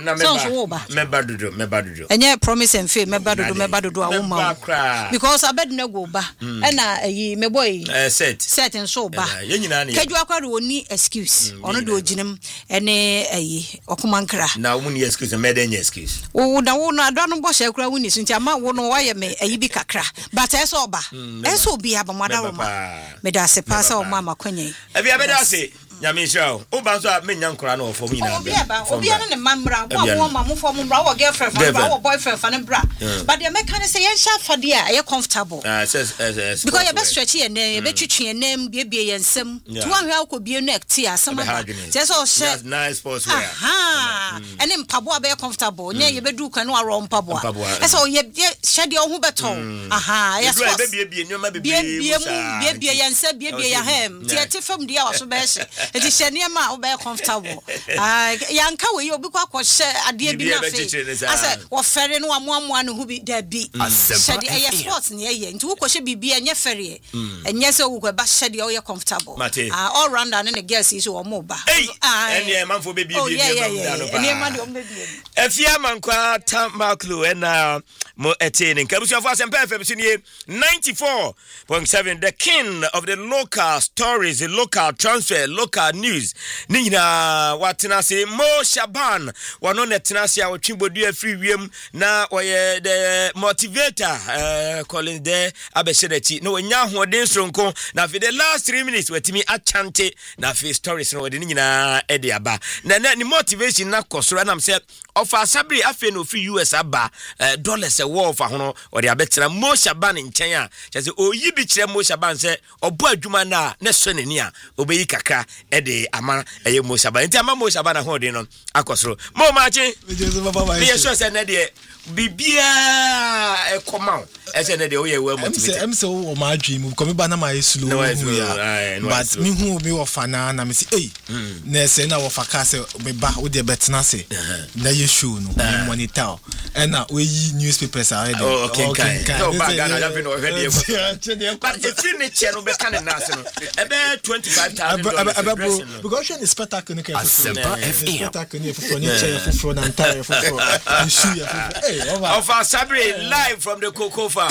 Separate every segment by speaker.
Speaker 1: na meba dodo
Speaker 2: enye promise and faith meba dodo a wo ma because abed na go ba na ayi me boy set and so ba keju akwado oni excuse ono de oginem ene ayi okumankra
Speaker 1: na wo ni excuse me dey excuse
Speaker 2: wo na ado no bo hye kra wo ni so nti ama wo no wa ye me ayi bi kakra but eso ba eso bi abamada wo ma me da se pasa o mama kwenye
Speaker 1: abi abeda se nyame hira o ba so a menya nkora na ofo nyina
Speaker 2: obi ana ne mamra wo mamu fo mra wo girlfriend fa wo boyfriend fa ne bra but the mechanic say yen sha fade a ye comfortable because you best stretch ye ne be twitwe ye nem bie ye nsem to wan hwa ko bie no acti asema say so she
Speaker 1: nice sports wear
Speaker 2: ene mpabo a be comfortable nye ye be du kan no aro mpabo a so ye shede o hu beto yes
Speaker 1: bie nyoma
Speaker 2: bie ye nsem bie ye hem tie tifam dia waso be hye eti shenia ma wo be comfortable yanka we obi kwa hye ade bi na fe ase wo fere no amoamoa no hu bi da bi shede e sports ne ye nti wo hye bibia enye fere enye se wo ba shede o ye comfortable all round and the girls is wo mo ba
Speaker 1: ene manfo be bie ene ma de o be bie afia mankwa tamaklu ena mo etene kabusuafo asempa FM sinie 94.7 the king of the local stories, the local transfer, local news. Nina watena se Mo Shaban wano netena se awotwibodu afri wiem na oye the motivator calling there abeshedeti no nya hoden stronko na for the last 3 minutes wetimi achante na for stories no wede nyina ede aba na ni motivation na kosoro na mse ofa sabri afi no free US aba dollars a war for hono ode abetena Mo Shaban nchen a chese oyi bi kire Mo Shaban se obo adwuma na so nani a obeyi kakra ede ama eye Mo Shaban nti ama Mo Shaban na hode no akosoro Mo machi me yeso se na de bibia ekoma ese na de oye we motivate
Speaker 3: em se o ma adwim ko me ba na ma slow but me hu me wo fana na me say na se na wo faka se me ba wo de betena se na ye show no me monitor na we newspapers are there
Speaker 1: okay no bag na ya no ready but if you need channel be kan na se no ebe $25,000
Speaker 3: because you spectacle no can spectacle no for ni chair for na entire for shoe
Speaker 1: of our Sabri live from the cocoa farm.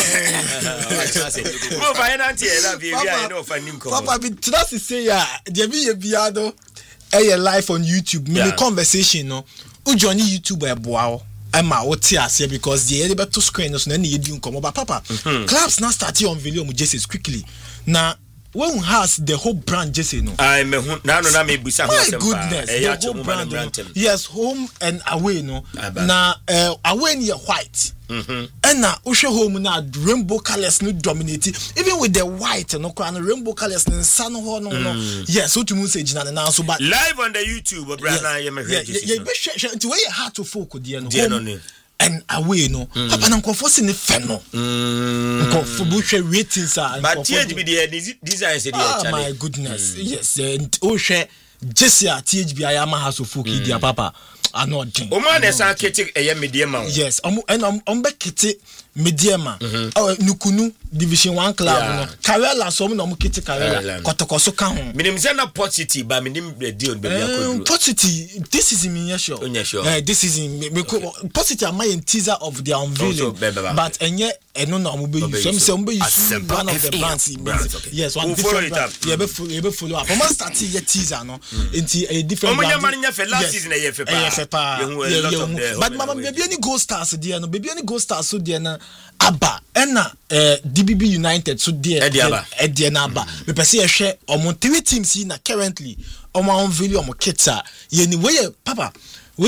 Speaker 3: Papa, but say ya, there be a biado live on YouTube. Me conversation no. U journey YouTube e boao. Emma what here because the able to screen us na you do come but papa. Clubs now start on video mu Jesus quickly. Now when has the whole brand Jesse no
Speaker 1: I me na me busa
Speaker 3: ho sempa the whole brand yes home and away no na away near white and na ushe home na rainbow colors no dominate even with the white no crown rainbow colors no sun ho no yes what you say gina na so but
Speaker 1: live on the YouTube brana ye me
Speaker 3: yeah be hard to folk there no and away no papa na nkonfo ne fe no nkonfo bu hwe ratings
Speaker 1: but THB the design say the
Speaker 3: my goodness yes and o hwe Jesse THB ayama house of folk dia papa anodin
Speaker 1: o man na san kete eye mediema
Speaker 3: yes be kete mediema nukunu division 1 club no Karela so mo no kete Karela kotokoso ka ho
Speaker 1: minim say na Port City ba minim deal be bia
Speaker 3: Port City this is in sure this is in Port City am my teaser of the unveiling but enye eno na mo be use so say mo be use one of the brands yes one different brand be follow up mo start ye teaser no enti a different brand
Speaker 1: mo nya fe last season e fe pa
Speaker 3: but mama baby any Gold Stars there no baby any Gold Stars so there na aba ena DBB United so there e na aba me pese ye hwe omo 3 teams na currently omo unveil omo kitsa ye ni we papa we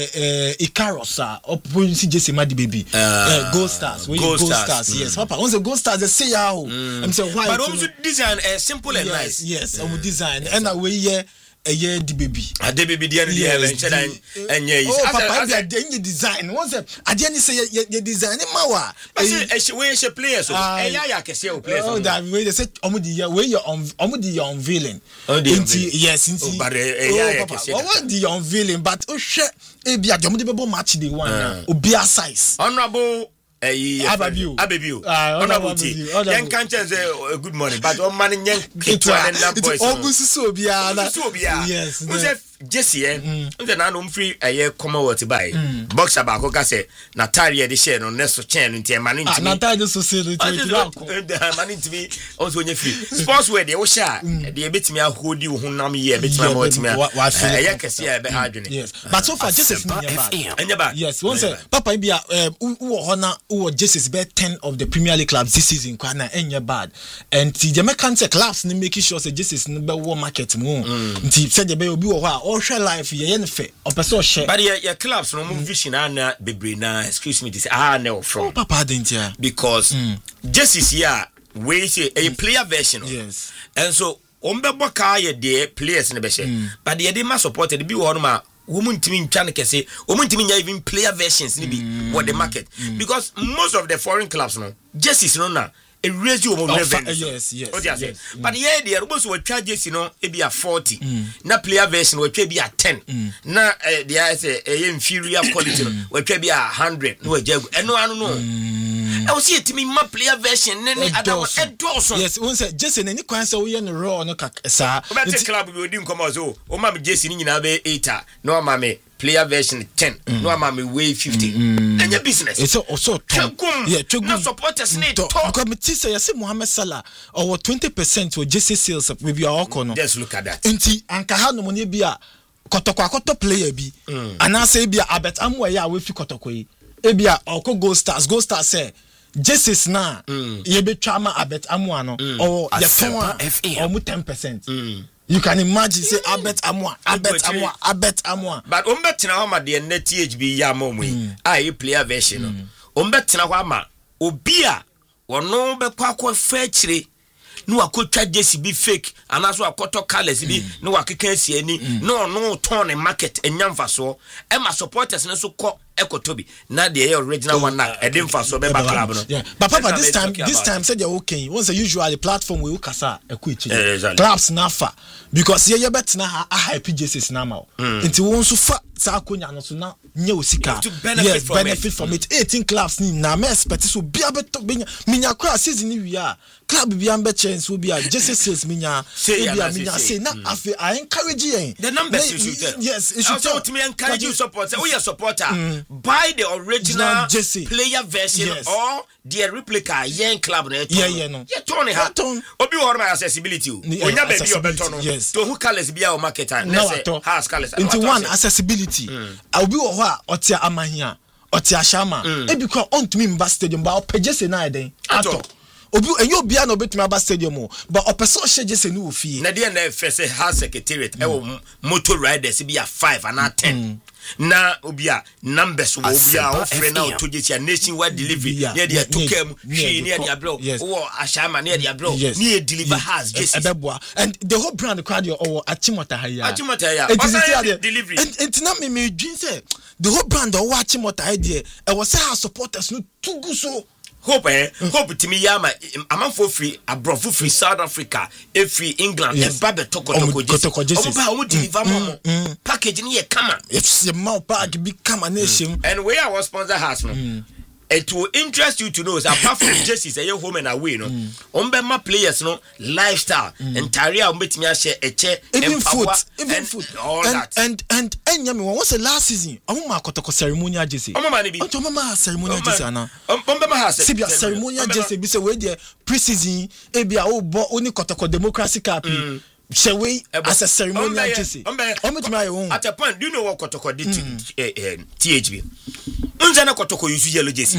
Speaker 3: Icaros opposite Jesse Madi baby Gold Stars we Gold Stars yes papa on the Gold Stars they say how I'm say why
Speaker 1: but also design simple and nice
Speaker 3: yes omo design and we eye di baby
Speaker 1: ade baby dia no dia enche enye
Speaker 3: is papa dia dey design once ade ni say ye design ma wa
Speaker 1: we she players so ya kese o players
Speaker 3: oh that we they say omudi ya we omudi ya unveiling yes inti
Speaker 1: but ya kese
Speaker 3: omudi unveiling but o hwe e bia de omudi bebo match day one obi a size
Speaker 1: honorable Ababiu honorable tea yen kan chance good morning but on man yen kitwa and that boys
Speaker 3: ogusu so bia na
Speaker 1: yes Jesse nze na no mfiri eye Commonwealth by boxer ba ko ka say na tare de share no neso chain nti e ma no ntimi
Speaker 3: na tare so se no
Speaker 1: ma no ntimi onso onye free sports wear de wo sha de betimi ahodi wo hunam ye betimi ma betimi eye kese e be ha adwene
Speaker 3: yes but so far Jesus nya ba yes one say papa bia wo ho na wo Jesus be 10 of the Premier League clubs this season kwa na enya bad and the Jamaican clubs ni making sure say Jesus no be wo market mu nti say de be obi wo ho a o hwe life ye ne fe o person share
Speaker 1: but your clubs no vision na bebre na excuse me this na from
Speaker 3: papa dentia
Speaker 1: because Jesus here we say a player version
Speaker 3: yes
Speaker 1: and so ombebo ka ye de players ne be share but the dey ma supported be wo no ma woman team trying to say woman team even player versions ni be what the market because most of the foreign clubs no Jesus no na a raise you revenue
Speaker 3: yes
Speaker 1: but yeah the robos were charges you know e be a 40 na player version we twa be a 10 na there say inferior quality no we twa be a 100 no jagu eno anu no I will see it me ma player version ne adawo edoso
Speaker 3: yes one say Jesse na ni kwan say we no raw no sa
Speaker 1: the club we odi nkomo so o ma me Jesse ni nyina be 8 no ma me player version 10 no ama me weigh 50 and your business
Speaker 3: it's also
Speaker 1: no supporters need talk
Speaker 3: because me say say Mohamed Salah or 20% for Jesse sales maybe our kono
Speaker 1: just look at that
Speaker 3: enti anka ha no money bia kotokwa player bi ana say bia Albert Amwa ya we fi kotokwa yi e bia oko Gold Stars say Jesus na ye betwa ma Albert Amwa no or ya ton or mu 10% you can imagine say Albert Amwa
Speaker 1: but ombetina ho ma de THB ya momwe a player version ombetina ho ama obi a wono be kwakọ fechire no akotwa Jesse bi fake anaso akoto colors bi no akeka asiani no turn the market enyamfa so e ma supporters no so ko ekotobi na the original one na edemfa so be ba club no
Speaker 3: yeah but papa this time said you okay once usually platform we ukasa ekuichi clubs nafa because ye betina a hype Jesus na ma nti won so fa sa akonya no so na nye osika yes benefit from it 18 clubs ni na me expect so bia beto minya kwa season ni wi a club bia mbe chance wo bia Jesus sales minya minya say na afi I encourage you
Speaker 1: the numbers you should
Speaker 3: yes it should
Speaker 1: also to me encourage you support we are supporter buy the original player version or the replica yen club na
Speaker 3: no
Speaker 1: you turn it hard obi wo my accessibility onya be bi obeto no to who colors bia o market and has colors
Speaker 3: into one accessibility obi wo ho a otia amahia otia shama e bi kwa on to me mba stadium ba opejese na eden ato obi enyo bia na obetuma ba stadium but opeso hye Jesse ni wo fie
Speaker 1: na de na fese house secretariat e wo motor riders bia 5 and 10 na obia numbers wo obia ofre na otojetia nationwide delivery near the tokem hwe near the abro wo ashama near the abro near deliver has Jesse
Speaker 3: ebeboa and the whole brand crowd or achimota haya
Speaker 1: delivery
Speaker 3: and na me dream say the whole brand or achimota haya e was say supporters no tugu so hope to me yama amanfo free abrofo free South Africa free England and babe tokotoko Jesse oba deliver mom package ni e kama if the mouth bag be kama nation
Speaker 1: and where our sponsor has no it will interest you to know is apart from Jesse say your home and away no my players no lifestyle and career betimi a share
Speaker 3: even food
Speaker 1: all that
Speaker 3: and nyame won was the last season ma kotoko ceremonial Jesse
Speaker 1: ma ni bi
Speaker 3: ma ceremonial Jesse ana
Speaker 1: ma ha
Speaker 3: ceremonial Jesse bi say we dey pre-season e bia o bo oni kotoko democracy cup shall we as a ceremonial Jesse
Speaker 1: at a point do you know what kotoko did THB unzana kotoko use yellow Jesse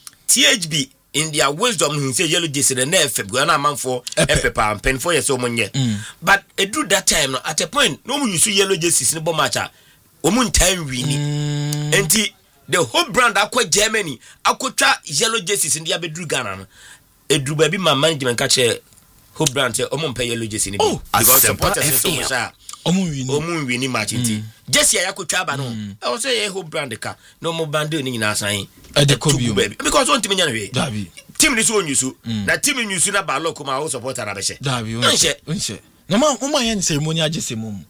Speaker 1: THB in their wisdom who say yellow Jesse the never go na man for pepper and pen for so money but it do that time no at a point no use yellow Jesse in the matcha omun time winning enti the whole brand akwa Germany akotwa yellow Jesse in the abedru Ghana no edru ba bi man management ka che whole brand say omon pay yellow Jesse ni because supporters so much omun wini match nti Jesse ayakotwa ba no I will say whole brand ka no mo band ni nyina san because on team nya no team ni so onyu so na team nyu so na ba local ma supporter na be she
Speaker 3: unse No man ceremonial just a mum.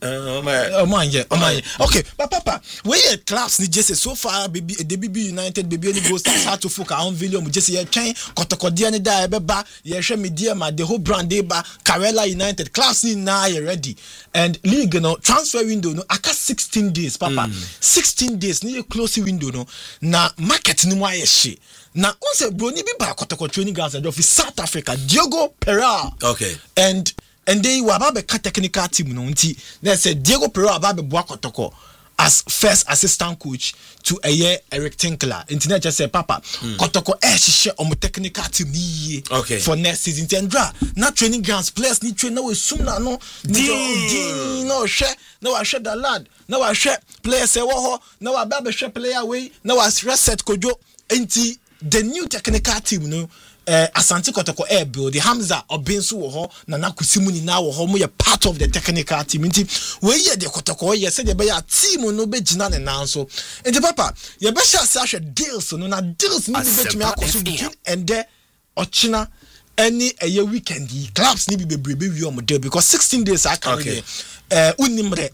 Speaker 3: Okay, but Papa, where your clubs need just so far baby BB United baby only goes start to focus on William just here chain Kotokodiani da beba ye share media ma the whole brand ba Karela United clubs need now ready and league no transfer window no aka 16 days Papa 16 days ni close window no na market ni wa ye she na once broni bi ba Kotoko training grounds of South Africa Diego Pereira and they were about the technical team no nti they said Diego Pereira about the boa Kotoko as first assistant coach to a year Eric Tinkler. Internet just say Papa Kotoko share on technical team ni for next season. Tendra not training grounds players need train no soon no no share no I share the lad no I share players say wo no I be share player way no I reset kojo nti the new technical team no Asante Kotoko build the Hamza Obinsu wo ho na Nakusimu ni na wo ho mo ye part of the technical team nti we ye the Kotoko ye say the be ya team no be gina ne nan so nti Papa ye be sha say deals no na deals ni be betumi akoso between and there ochina any a weekend clubs ni be bebrebe wi o mo deal because 16 days I can be unimre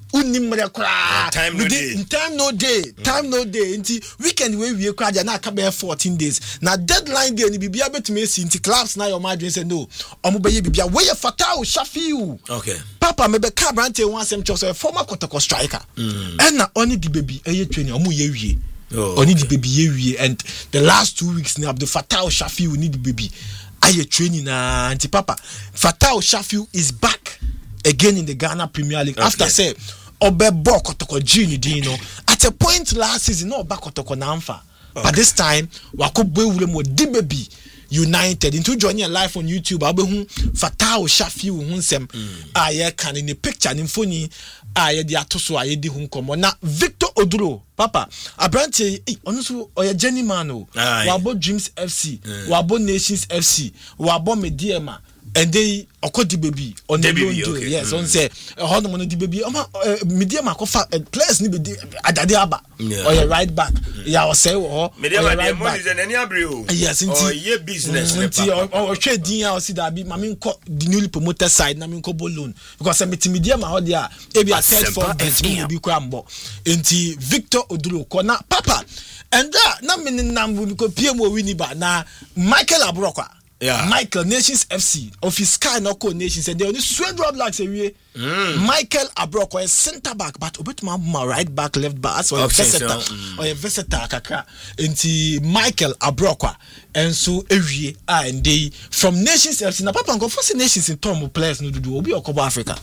Speaker 3: kra time no day nti weekend we kra ja na aka be 14 days na deadline day ni bibia betumi si nti clubs na your margin say no omo be ye bibia we ye Fatau Shafiu Papa me be ka brand one sem chose former Kotoko striker and na only the baby eye training omo ye wie only the baby ye wie and the last 2 weeks ni Abdul Fatau Shafiu need the baby aye training na nti Papa Fatau Shafiu is back again in the Ghana Premier League after say Obebo Kotoko Gini Dino at a point last season no back Kotoko Namfa but this time Wakobwe Ulemo Dibebi United into joining live on YouTube abehu Fatau Shafiu hunsem aye kan in the picture in phone aye di atoso aye di hu nkomo na Victor Oduro Papa abranche onusu oye journeyman o wabo Dreams FC wabo Nations FC wabo Mediema and they okodi baby on the loan deal yes on say hono mo di baby Mediema ko fa players ni be adade aba or right back ya o say wo
Speaker 1: Mediema dey money is any abre o
Speaker 3: yes
Speaker 1: or ye business
Speaker 3: o hwe din ya o si da bi mami nko the newly promoted side na mi nko bo loan because Mediema ho dia e be a third form bench bi kwa mbo enti Victor Oduro ko na Papa and na me nam ko pm o wini ba na Michael Abrokwa Michael Nations FC of his Sky Noko Nations and they only sweat drop like say Michael Abroko is center back but obetuma right back left back so versatile kakra enti Michael Abroko and so ewie and they from Nations FC na Papa go for Nations in Tom players no do obi okobo Africa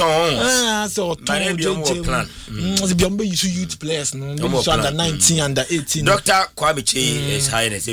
Speaker 3: so plan the biombe youth players no under 19 under 18
Speaker 1: Dr. Kwame Chi is highness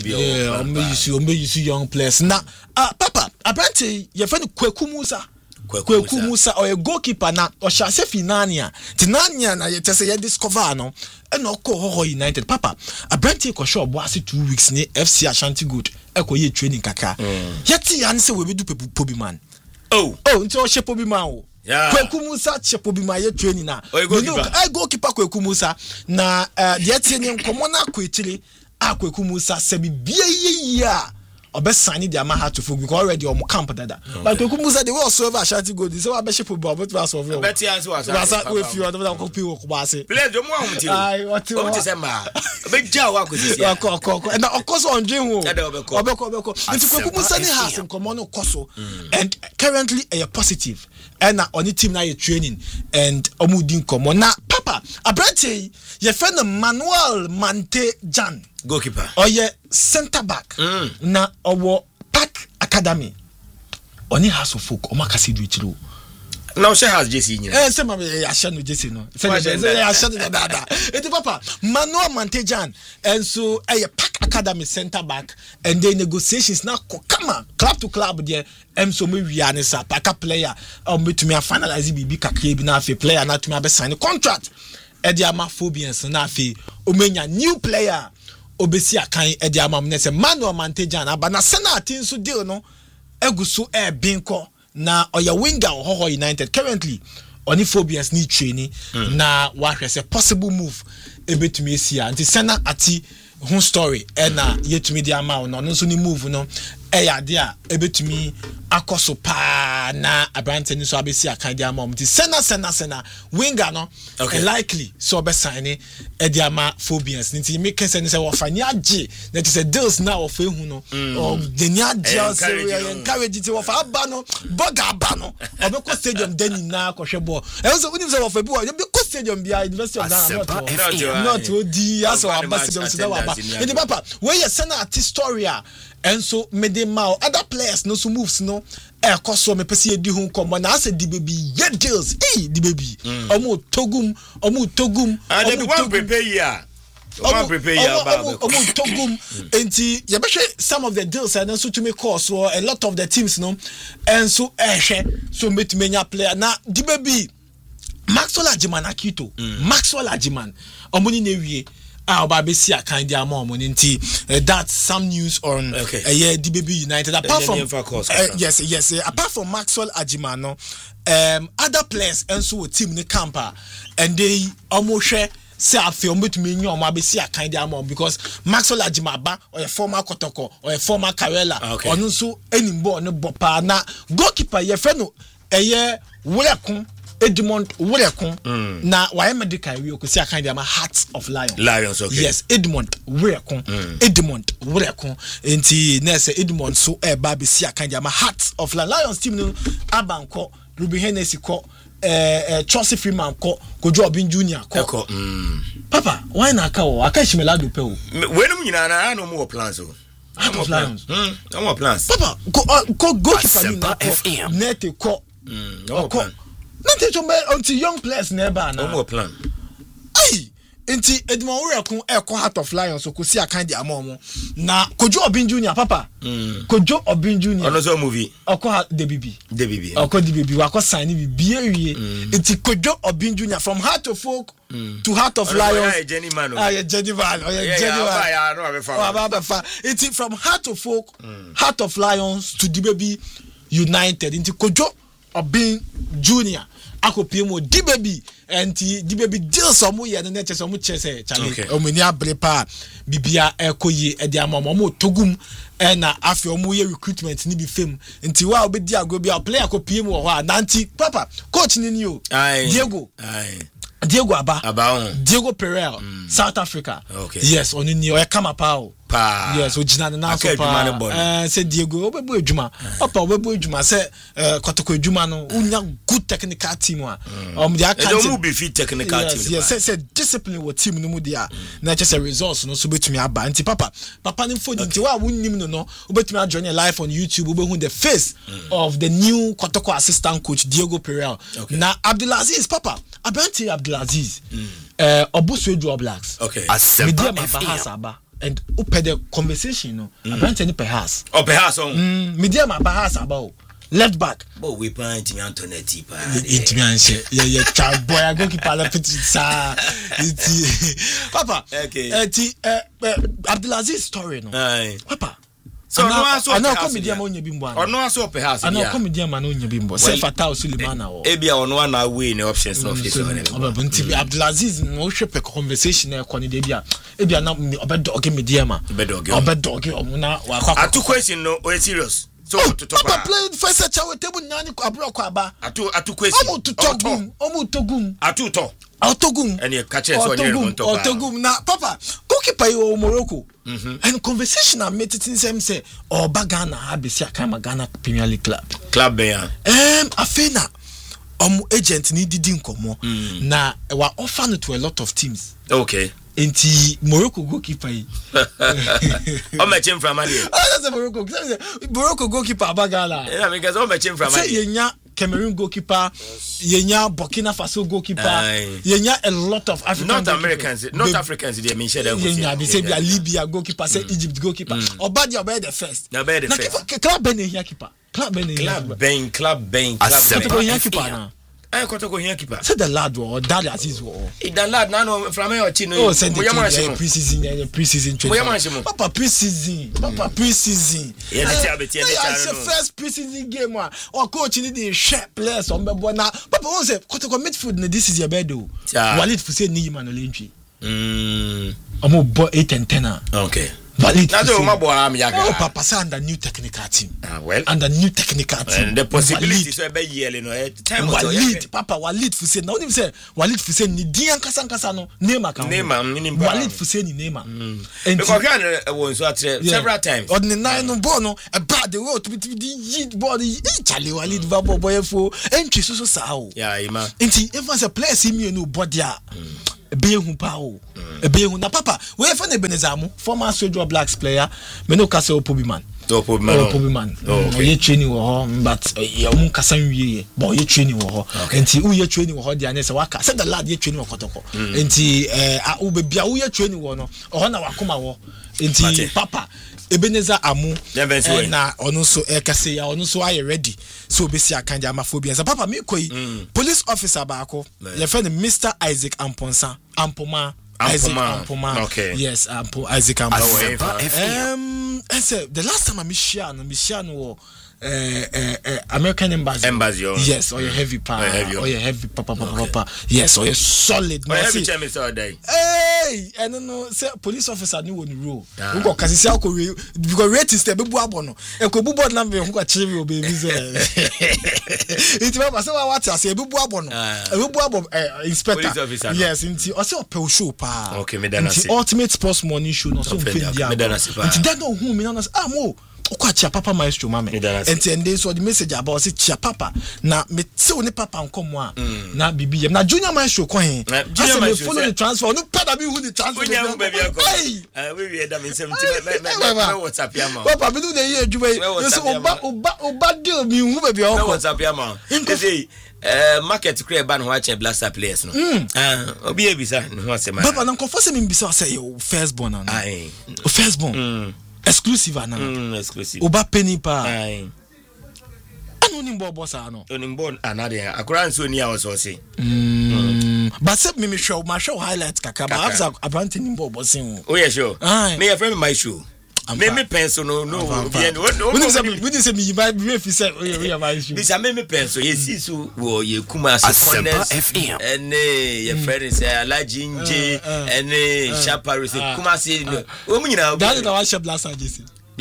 Speaker 3: you young players na Papa abranche ye fa ni Kwaku Musa or a goalkeeper na or Shase Finania Tinania na yetese ye discover no e no ko United Papa abranche ko show boase 2 weeks ni FC Ashanti Good e ko ye training kaka yeti yan se we be do Pobi man nti o she Pobi man o Kwaku Musa che Pobi man ye training na goalkeeper Kwaku Musa na yeti ni nkomo na ko etire Kwaku Musa se bi bie obesani dia ma to folk because already on camp dada but Kwaku Musa they will serve Ashanti Gold they say wa be ship but was of
Speaker 1: bet answer was
Speaker 3: we few don't copy work base
Speaker 1: play do mo amti what say ma be ja wa ko sisi
Speaker 3: and of course on dream obeko nti Kwaku Musa ni has nkomo no koso and currently a positive and on the team na you training and omudi nkomo na Papa abranche ye friend Manuel Mante Jan
Speaker 1: goalkeeper
Speaker 3: or ye center back na owo Park Academy oni has of folk o makasi do itiro
Speaker 1: now she has JC nyina
Speaker 3: say ma ya sha no JC no say ya sha no dada eti Papa Manuel Mantejan and so Park Academy center back and the negotiations na kama club to club there so me wi anisa Park player betumi finalize bibi kakra bi na afi player na tumi sign contract e dia ma phobians na afi o menya new player obesi akan e dia mam ne se Manuel Mantejan aba na senatin so deal no eguso binko na oya winger Hoho United currently oni phobians need training na wa hwese possible move ebetumi esia anti sena ati hun story na yetumi dia ma no so ni move no ya de a ebetumi akoso pa na abrante ni so abesi akan dia mom ti sena winger no likely so be sign e dia ma phobians nti make sense say wo fani age na ti say deals na wo fa hu no o de ni age so encourage ti wo fa aba no boga aba no obeko stadium dani na kohwe ball e so unim say wo fa bi wo be ko stadium bia University of Ghana not odi aso aba stadium so da aba nti papa we ye sena artistoria and so mede ma other players no so moves no koso me pese edi hu komo na ase di baby ye deals di baby omo togum
Speaker 1: and they want prepare here
Speaker 3: togum enti ye be some of the deals and so to make course so a lot of the teams no and so so metimenya player na di baby Maxwell Ajiman Akito Maxwell Ajiman omoni na wie Babesi akan dia mom nti that's some news on DBB United apart from yes apart from Maxwell Ajiman no other players enso team ne camper and they almost share say afi ombetumi nyi omabesi akan dia mom because Maxwell Ajiman ba or former Kotoko or former Karela onu so enimbo ne bopa na goalkeeper ye fe no Wurekun Edmond Wurekun na why medical we ko see akan dia ma Hearts of Lions
Speaker 1: okay
Speaker 3: yes Edmond Wurekun enti na say Edmond so ba be see akan dia ma Hearts of Lions team no abanko Ruben Hennessy ko Chelsea Freeman ko Kojo Obin Junior ko papa why na aka o aka Shimelado pe o
Speaker 1: wenum nyina na no mo plans o
Speaker 3: Hearts of Lions
Speaker 1: no plans
Speaker 3: papa ko keeper ni na ko net ko
Speaker 1: no plan
Speaker 3: nothing to me until young players never na
Speaker 1: no plan
Speaker 3: ai enti Edmond Wurekun Heart of Lions so ko si akan dia mom na Kojo Obin Junior papa Kojo Obin Junior
Speaker 1: ono so movie
Speaker 3: okọ DBB okọ DBB wa ko sign bi wie enti Kojo Obin Junior from Heart of Folk to Heart of Lions
Speaker 1: Jenny Man
Speaker 3: enti from Heart of Folk Heart of Lions to DBB United enti Kojo Obin Junior akopie mo DBB enti DBB deals omo ye na chese omo chese chale omani abrepa bibia ekoyi e dia mama omo togum na afi omo ye recruitment ni bi fam enti wa obedi ago bia player akopie mo ho na enti papa coach ni ni o Diego Diego Pereira South Africa yes oni ni o kama pao yes ojina na so pa say Diego obebu ejuma papa obebu ejuma say Kotoko ejuma no unya good technical team a they
Speaker 1: can be fit technical team
Speaker 3: yes say discipline wo team no mu dia na che say results no so betumi aba nti papa ni fodi nti wa wunnim no obetumi join live on YouTube obehu the face of the new Kotoko assistant coach Diego Pereira na Abdulaziz papa Abranti Abdulaziz Obusuedu Oblaks media mabahasa aba and open the conversation no Abranti ni perhaps media mabahasa aba left back
Speaker 1: but we point to Antonetti pa
Speaker 3: it means yeah child boy I go keep ala petit sa papa Abdulaziz story no papa
Speaker 1: so
Speaker 3: no comedian mo nyabi mbo
Speaker 1: ono aso perhaps
Speaker 3: ana comedian man no nyabi mbo say Fatah Sulemana o
Speaker 1: ebia ono na win options no face
Speaker 3: on Abdulaziz no hwe conversation e kone de ebia na obedoge media ma obedoge omuna wa
Speaker 1: atu question no o serious so to talk
Speaker 3: about play first chawe table nyani abro kwa ba
Speaker 1: atu question
Speaker 3: omu togum Otogum
Speaker 1: and you catch us on
Speaker 3: Otogum na papa goalkeeper yo Morocco and conversation I made it in same say Bagana abesi akama Ghana Premier League club
Speaker 1: be ya
Speaker 3: afena agent ni didi nkomo na wa offer no to a lot of teams
Speaker 1: okay
Speaker 3: enti Morocco goalkeeper yi
Speaker 1: o me chem from Mali
Speaker 3: that's Morocco goalkeeper Bagala
Speaker 1: yeah because o me chem from Mali
Speaker 3: yenya Cameroon goalkeeper yenya Burkina Faso goalkeeper yenya a lot of African
Speaker 1: North Africans they mean share them
Speaker 3: yenya they say Libya goalkeeper say Egypt goalkeeper Obadi obey the first na club ben here keeper club ben keeper
Speaker 1: Kotoko here keeper
Speaker 3: say the lad or Dali Aziz or
Speaker 1: the lad na no from your chino
Speaker 3: send pre-season training papa pre-season yeah first pre-season game or coach need the share players on be na papa won say Kotoko midfield na this is your bed o Walid for say ni man olentry omo bo 8 and 10
Speaker 1: okay
Speaker 3: Valid.
Speaker 1: Oh,
Speaker 3: Papa say under new technical team.
Speaker 1: Well,
Speaker 3: under new technical team.
Speaker 1: And the possibility so be yearly no time
Speaker 3: Walid, Papa Walid Fuse. Now him say Walid Fuse ni dian kasa no name account. Walid Fuse ni name.
Speaker 1: Because we won so several times.
Speaker 3: On the nine no ball no a bad the road to be the body. Charlie Walid Vabo boy for entry so sao.
Speaker 1: Yeah, ima.
Speaker 3: Inti everyone say play see me no body Behu pao. Behu na Papa. We for the Benezamu, former Soldier Blacks player, me no kase Opobiman. Opobiman. Ye training wo but ye mu kasa nwie, but ye training wo. Enti u ye training wo dia na se waka. Say the lad ye training wo kotoko. Enti u be bia u ye training wo no. Oho na wakoma wo. Enti Papa Ebenezer Amu na ono so kase ya ono so aye ready so be si akanja amafobia sa Papa me koi police officer baako ye friend Mr. Isaac Amponsa Ampoma Isaac Ampoma.
Speaker 1: Okay.
Speaker 3: Yes, Isaac Ampoma. I said the last time I share no American embassy. Yes, or your heavy power, or your heavy papa. Yes, or your solid.
Speaker 1: No, heavy chemist all day.
Speaker 3: Hey, I don't know. Say police officer knew on the road. Who got kasi say because rate is the bebu abono. E ko bubo na me who got chiri o baby say. It mama say what say bebu abono. Bebu abono inspector. Yes, inti o say o pe show pa.
Speaker 1: Okay, me dana see.
Speaker 3: Ultimate sports morning show no so fit dia. Inti that no who me na say mo Chia Papa Maestro Mame. And then so the message about say Chia Papa na me tell ni Papa nkomo a na bibi na Junior Maestro ko hen. Junior Maestro follow the transfer. No pada bi who the transfer.
Speaker 1: Hey, we da me 70 WhatsApp ya ma.
Speaker 3: Papa bi do dey adwuma. So oba deal mi hu baby o.
Speaker 1: WhatsApp ya ma. Say market create ban ho ache blaster players no. Obi e bisa no ho asema.
Speaker 3: Papa na nko say me bisa say your firstborn na. Firstborn. Exclusive na.
Speaker 1: Exclusive.
Speaker 3: Oba penny pa. Ai. Ano ni mbo sa no.
Speaker 1: Oni mbo anade akura nso ni a wo so se.
Speaker 3: But say me show my show highlights kaka ba after apparently ni mbo sin.
Speaker 1: Oh yeah sure. Me your friend my show. Me pencil no
Speaker 3: we say me invite me if say we my show.
Speaker 1: This me pencil yes so wo ye kuma Sempa FM. Ene your friend say Alaji Nje ene Shapari say kuma say no. O mu nyina.
Speaker 3: That na wa shop blaster jesi.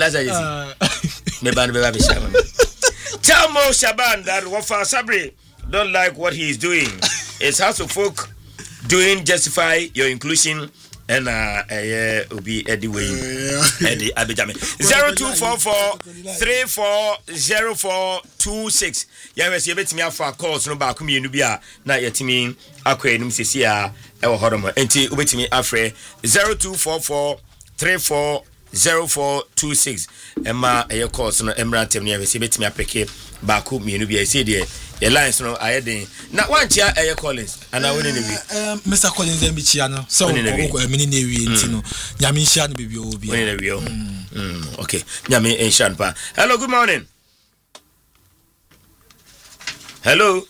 Speaker 1: Me ban be ba shama. Tell Mo Shaban that Wafa Sabri don't like what he is doing. It's House of Folk doing justify your inclusion and obi Eddie way Eddie Abijame 0244340426 ya we se betimi afa calls no ba komienu bia na yetimi akwa enum sesi a e wo hodomo enti obetimi afre 0244340426 ema calls no emrantem ne we se betimi apeke ba komienu bia se de your lines no ayedin na wanchia Collins and I win in
Speaker 3: Mr. Collins Mbichia no so mini newi enti no nyame nhia no bibio obi
Speaker 1: okay nyame enshan pa. Hello, good morning. Hello.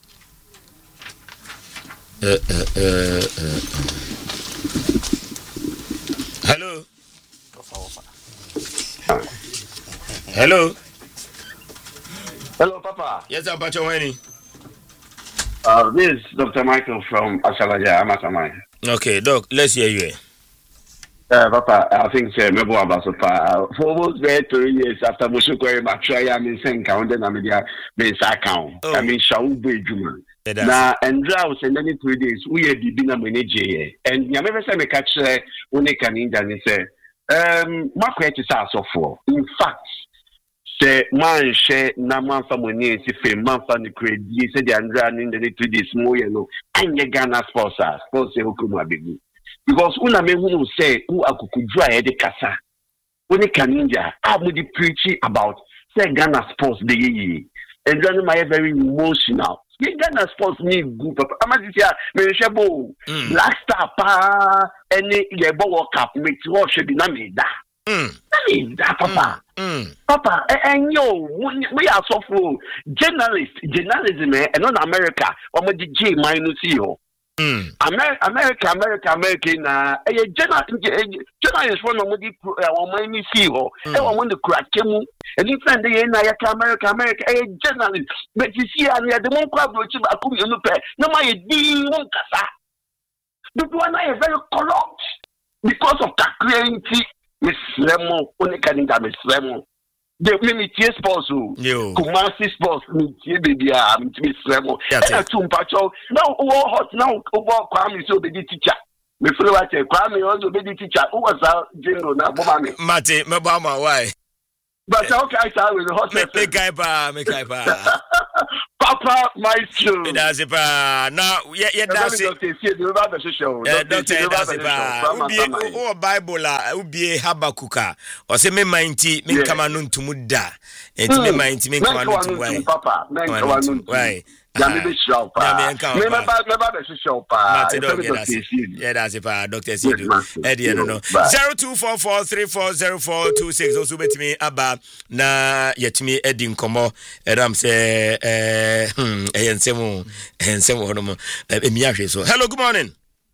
Speaker 1: Hello. Hello.
Speaker 4: Hello, Papa.
Speaker 1: Yes, I'm Pacho Weni.
Speaker 4: This is Dr. Michael from Asalaja, Amasamai.
Speaker 1: Okay, Doc, let's hear you.
Speaker 4: Papa, I think Mebo Abasopa for almost 2 years after Musuko Matraya, I mean, Sen Count and Amelia, Miss Account. I mean, Shaube Juma. Now, and Drows and then 3 days, we are the Bina Manager. And Yameva Same catch when they can in and say, Market is also for. In fact, say man share na man fa money si fe man fa ni credit say the Andrea in the 2 days more yellow anye Ghana sponsor okumu abegu because una me hu say who akukudru a de kasa oni kaninja amudi preaching about say Ghana sports the ye and then my very emotional Ghana sports need good papa amadisia me shebo Black Star pa any yebo World Cup me ti wo shebi na me da that Papa. Papa, and yo, we are so full journalism, and not America. Or the J minus you. America, journalist one of the Miami CEO, and I want to crack him, and you find the America, a journalist, but you see, I had the one crowd which I couldn't look at. No, my D won't cassa. The one I very corrupt because of that creating. Miss Lemon, only Canada, Miss Lemon. The Mimitia Sports, Kumasi Sports, Mitia baby, Miss Lemon. Now, hot now, over Kwame, so the teacher. Me feel like Kwame also be the teacher. Who was our general now, Bobami?
Speaker 1: Mate, Mabama, why?
Speaker 4: But okay, I start with the hot
Speaker 1: make
Speaker 4: Papa Maestro.
Speaker 1: That's it. Now, yeah, that's it. Doctor, Bible, Ubi Habakuka, or say me mindy, me come on to Muda, and me mindy, me come on to
Speaker 4: Papa, why? Maybe show, yeah,
Speaker 1: that's it, Doctor Sidu. Eddie, I don't know. 0244340426. Also, bet me about na yet me Eddie Como. Ram say, and some so. Hello, good morning.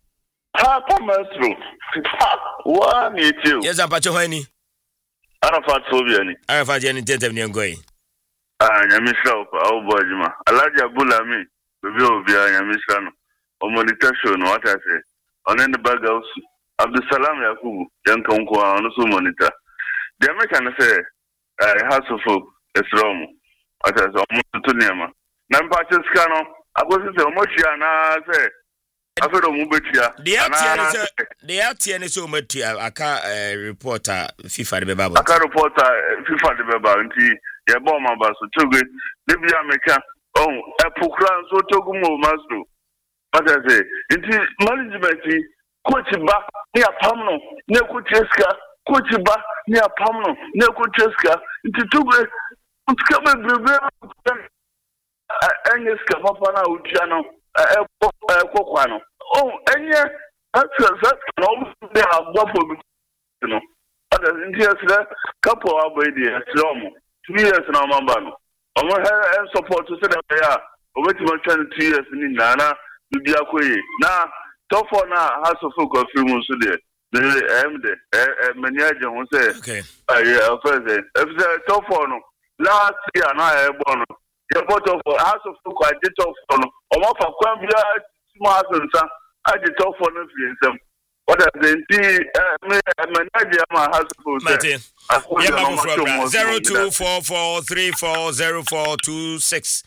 Speaker 5: One, you too.
Speaker 1: Yes, I'm Pacho Honey.
Speaker 5: Arafat Sobiani.
Speaker 1: Arafat Jenny Tentam going.
Speaker 5: Nyamisha au bojima alaja bula mi bebe obia nyamisha no omonita show no what I say on the bag house Abdulsalam Yakubu yanka nko ono so monitor the American say house of folk esrom what I say omonto niama na mpache ska no agosi say omohia na say afero mu betia
Speaker 1: the atiene so matia aka reporter FIFA de beba
Speaker 5: aka reporter FIFA de beba nti ye bomb about so togo debi ameka epokran so togo mo maso what I say nti management coach ba ni apamno ne kucheska coach ba ni apamno ne kucheska nti togo utkaba bebe enyeska papa na udiano kokwano enye that's no they have what for no other nti couple abodi eslomo 2 years now, Mambano. I'm going to support to say that they are over 2 years in Nana, Ludiakwe. Now, tough for now, has a folk of few months there. The MD, many agents say,
Speaker 1: okay.
Speaker 5: If it's tough for no, last year, I have one. The photo for House of Folk, I did tough for no, or more for Quambia, smart and son, I did tough for no fear. What I think, manager, my house
Speaker 1: Martin. 0244340426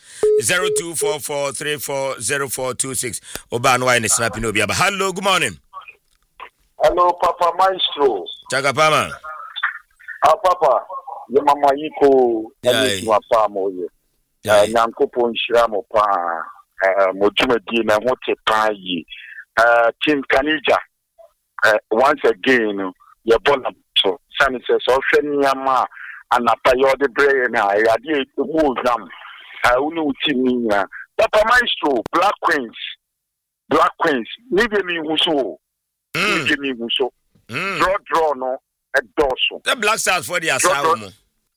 Speaker 1: 0244340426 Oban wine snapping obia. Hello, good morning.
Speaker 6: Hello, Papa Maestro.
Speaker 1: Chaka Pama.
Speaker 6: Papa, your mama yiko my palm ye. Nyanko ponshira mo pa mojuma di na hote pa yi. Team Kanija. Once again, your bona so Sammy says, Osheniama and a payode brain. I did the wood nam. I only team Papa Maestro, Black Queens, maybe me who so. Draw no a dorsal.
Speaker 1: The Black Stars for the asylum.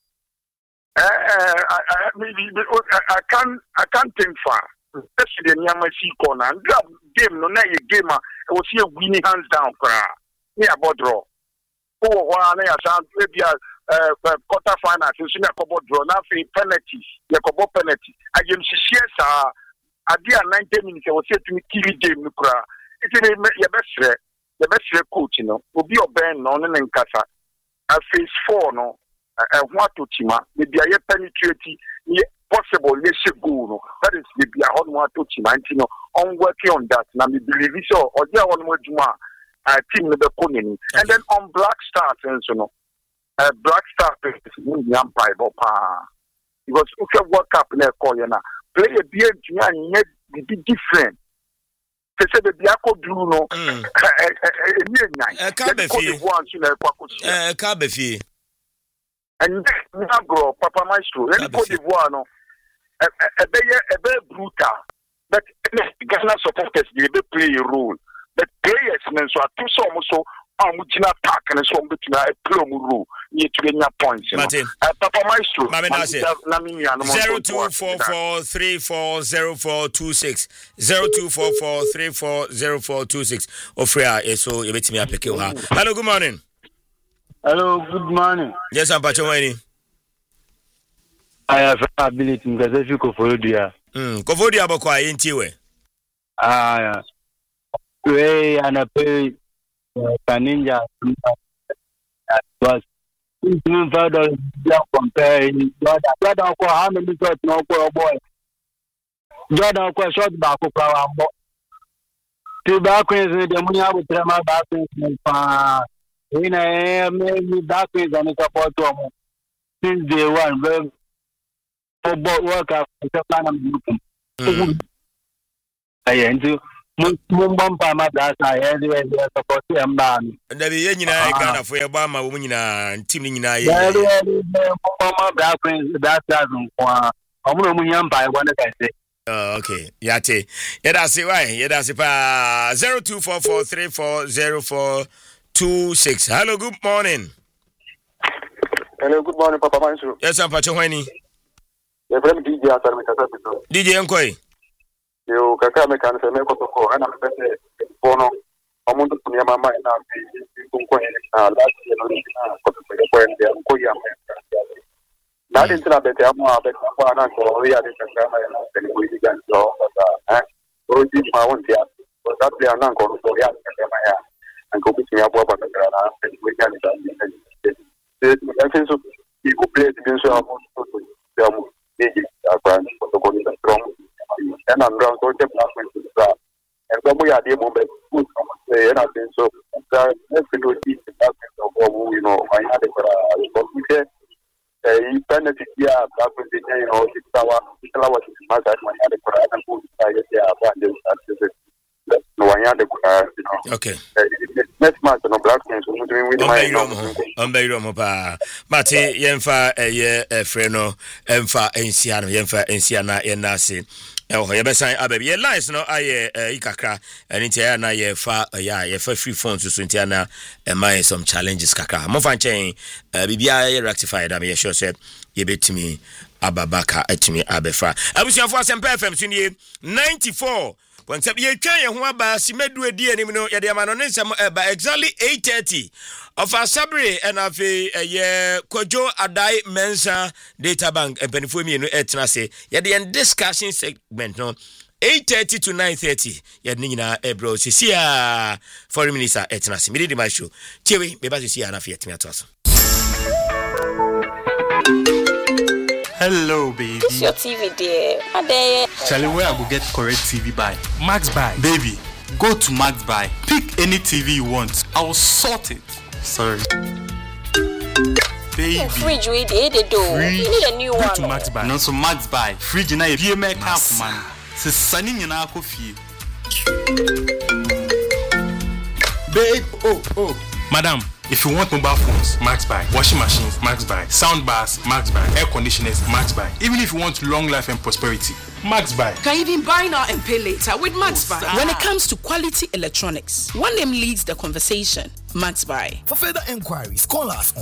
Speaker 6: I can't think far. That's the Yamasi corner and grab game no game. I was here winning hands down near Bodro. Oh, one maybe quarter finals, you see a couple draw, nothing penalties, the couple penalty. I am yes, I did 90 minutes. I was here to me TV game. It's the best coach, you know, will be your band on and Casa. Phase 4, no, what to Tima, maybe I penetrating possible, let's go. That is maybe a hot one to Tima, you know, on working on that. Now, we believe so, or there one more Juma. Team the community, and then on Black Stars, and so no, Black Stars is young Bible pa. Because if you work up in a corner, play a beer, and yet be different. They said the Biako Blue no,
Speaker 1: Cabefi,
Speaker 6: and now Papa Maestro, and Cote d'Ivoire no, a very brutal, but Ghana supporters they play a role. The players men so atu so so amugina pack and so between a promo need to get points. Papa Maestro
Speaker 1: 0244340426 0244340426 Ofrea so you bet me apeke ha. Hello, good morning.
Speaker 7: Hello, good morning.
Speaker 1: Yes, I'm Pacho Wani.
Speaker 7: I have ability because if you go for Kofodia.
Speaker 1: Kofodia bokwa yentiwe.
Speaker 7: Yeah. We and a pay Kaninja was $5 comparing Jordan for how many shots no boy. Jordan for shot back for our boy. Two back queens with the money with Trema back queens. In a maybe back queens and support to since day one. Football work after plan I'm looking. I enter. Mumba ma da sa ye support am ba mi
Speaker 1: da be nyina e Ghana fo ye ba ma wo nyina team ni nyina ye
Speaker 7: mumba bra friends that doesn't kwa omo mu nyam ba e gwa na ka se
Speaker 1: okay yate yeda se why yeda se pa 0244340426. Hello, good morning.
Speaker 8: Hello, good morning, Papa Mansu.
Speaker 1: Yes, I'm Pacho Hweni.
Speaker 8: The friend DJ Asar me kasa bito.
Speaker 1: DJ Nkoi.
Speaker 8: Yo kaka me kan se me ko to ana me pese bono amundu kunya mama ina kunko ina last year no ina ko to ko ende ko ya me. Na din tira bete amu abe ko ana ko ya de kaka ma ina se ko diga so ba roji ma won dia. Ko ta play ana ko so ya kaka ma ya. An ko biti ya bo ba kaka na se ko ya ni da ni. I think so you could play the game so amu to DJ Akran ko ko ni strong. And I'm going to get back to that. And so we are the moment good and I think so let's go deep of you know I had a benefit here back with the you know my had no one had
Speaker 1: okay
Speaker 8: next month no black things with
Speaker 1: my Mate yemfa freno emfa ensiana yenase yebesan ababi ye lines no aye ikakra enitia na ye fa ye fa free phones so ntia na my some challenges kakra mo fan chen bibia ye rectified am ye sure say ye betimi ababaka atimi abefa abusianfo asempa FM sunie 94 when say ye twan ye ho aba simedu edi anim no ye de ama no nsem ba exactly 8:30 of Asabre and of ye Kojo Adai Mensa Data Bank and Penifo mi no etna say ye the discussion segment no 8:30 to 9:30 ye nyina ebro sisia foreign minister etna say me di my show chewe be ba sisia na fiat me atos.
Speaker 9: Hello, baby.
Speaker 10: It's your TV, dear.
Speaker 9: Charlie, where I go get correct TV buy? Max Buy. Baby, go to Max Buy. Pick any TV you want. I will sort it. Sorry. Baby.
Speaker 10: Fridge, we did it, though. You need a new one.
Speaker 9: Go to Max Buy. No, so Max Buy. Fridge, na ye make half man. Se sunny na coffee. Babe, oh. Madam, if you want mobile phones, Max Buy. Washing machines, Max Buy. Sound bars, Max Buy. Air conditioners, Max Buy. Even if you want long life and prosperity, Max Buy.
Speaker 11: Can even buy now and pay later with Max Buy.
Speaker 12: When it comes to quality electronics, one name leads the conversation. Max Buy.
Speaker 13: For further inquiries, call us